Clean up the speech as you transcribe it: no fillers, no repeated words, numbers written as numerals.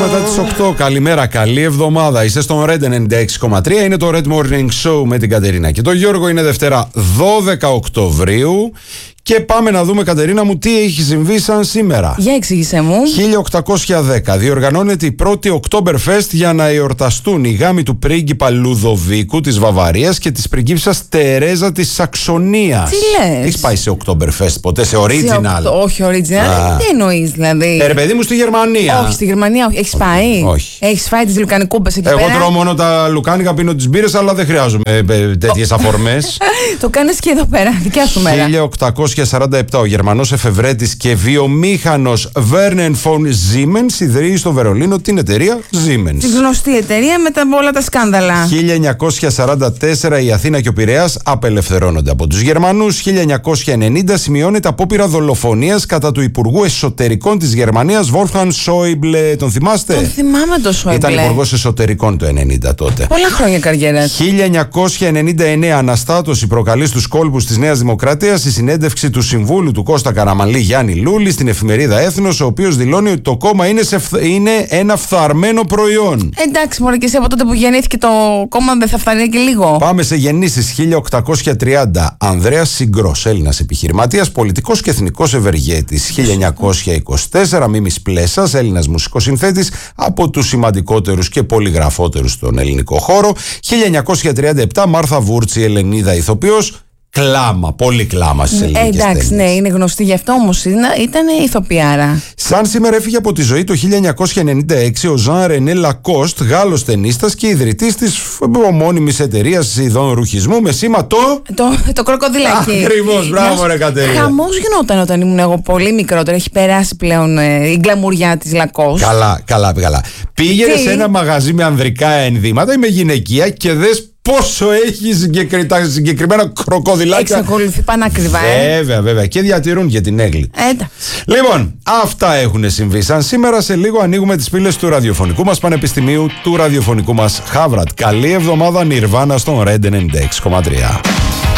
μετά τις 8. Καλημέρα, καλή εβδομάδα. Είστε στον Red 96,3. Είναι το Red Morning Show με την Κατερίνα και τον Γιώργο. Είναι Δευτέρα 12 Οκτωβρίου. Και πάμε να δούμε, Κατερίνα μου, τι έχει συμβεί σαν σήμερα. Για εξήγησέ μου. 1810 διοργανώνεται η πρώτη Oktoberfest για να εορταστούν οι γάμοι του πρίγκιπα Λουδοβίκου της Βαβαρίας και της πριγκίψας Τερέζα της Σαξονίας. Τι λες? Έχεις πάει σε Oktoberfest ποτέ, σε original? Όχι, original. Τι εννοείς δηλαδή? Ρε παιδί μου, στη Γερμανία. Όχι, στη Γερμανία όχι. Έχεις πάει? Όχι. Έχεις φάει τις λουκανικούπες εκεί Εγώ πέρα? τρώω μόνο τα λουκάνικα, πίνω τις μπύρες, αλλά δεν χρειάζομαι τέτοιες αφορμές. Το κάνεις και εδώ πέρα, δικιά σου μέρα. 1847 ο Γερμανός εφευρέτης και βιομήχανος Vernon von Siemens ιδρύει στο Βερολίνο την εταιρεία Siemens. Τη γνωστή εταιρεία με όλα τα σκάνδαλα. 1944 η Αθήνα και ο Πειραιάς απελευθερώνονται από τους Γερμανούς. 1990 σημειώνεται απόπειρα δολοφονίας κατά του Υπουργού Εσωτερικών της Γερμανίας Wolfgang Schäuble. Τον θυμάστε? Τον θυμάμαι το Schäuble. Ήταν υπουργός εσωτερικών το 1990 τότε. Πολλά χρόνια καριέρας. 1999 αναστάτωση προκαλεί στους κόλπους της Νέας Δημοκρατίας η συνέντευξη του Συμβούλου του Κώστα Καραμανλή Γιάννη Λούλη στην εφημερίδα Έθνος, ο οποίος δηλώνει ότι το κόμμα είναι ένα φθαρμένο προϊόν. Εντάξει, μωρέ, και εσύ από τότε που γεννήθηκε το κόμμα δεν θα φτάνει και λίγο? Πάμε σε γεννήσεις. 1830 Ανδρέας Συγκρός, Έλληνας επιχειρηματίας, πολιτικός και εθνικός ευεργέτης. 1924 Μίμης Πλέσας, Έλληνας μουσικός συνθέτης, από τους σημαντικότερους και πολυγραφότερους στον ελληνικό χώρο. 1937 Μάρθα Βούρτσι, Ελληνίδα ηθοποιός. Κλάμα, πολύ κλάμα στις ελληνικές εντάξει, ταινίες. ναι, είναι γνωστή γι' αυτό, όμως ήταν ηθοποιάρα. Σαν σήμερα έφυγε από τη ζωή το 1996 ο Ζαν Ρενέ Λακόστ, Γάλλος ταινίστας και ιδρυτής της ομώνυμης εταιρείας ειδών ρουχισμού με σήμα το κροκοδιλάκι. Ακριβώς, μπράβο ρε Κατερίνα. Χαμός γινόταν όταν ήμουν εγώ πολύ μικρότερη. Έχει περάσει πλέον η γκλαμουριά της Λακόστ. Καλά. Πήγαινε σε ένα μαγαζί με ανδρικά ενδύματα ή με γυναικεία και δες πόσο έχει τα συγκεκριμένα κροκοδιλάκια. Εξακολουθεί πανάκριβα. Βέβαια. Και διατηρούν και την έγκλη. Λοιπόν, αυτά έχουν συμβεί. Σαν σήμερα, σε λίγο ανοίγουμε τις πύλες του ραδιοφωνικού μας πανεπιστημίου, του ραδιοφωνικού μας Χάβρατ. Καλή εβδομάδα, Νιρβάνα στον Red 96,3.